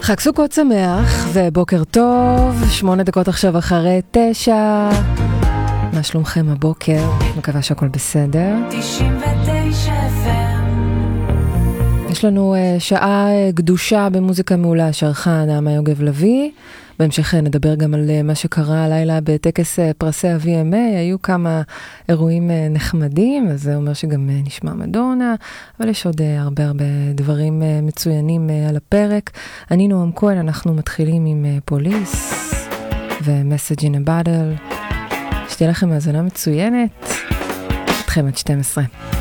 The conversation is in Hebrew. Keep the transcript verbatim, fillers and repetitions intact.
חג סוכות שמח ובוקר טוב, שמונה דקות עכשיו אחרי תשע. מה שלומכם הבוקר? מקווה שהכל בסדר. תשעים ותשע אף אם. יש לנו uh, שעה uh, גדושה במוזיקה מעולה שערכה נעמה יוגב לוי. בהמשך נדבר גם על uh, מה שקרה הלילה בטקס uh, פרסי ה-וי אם איי. היו כמה אירועים uh, נחמדים, אז זה אומר שגם uh, נשמע מדונה, אבל יש עוד uh, הרבה הרבה דברים uh, מצוינים uh, על הפרק. אני נועם כהן, אנחנו מתחילים עם uh, פוליס ו-Message in a Bottle. שתהיה לכם האזנה מצוינת. אתכם עד שתים עשרה.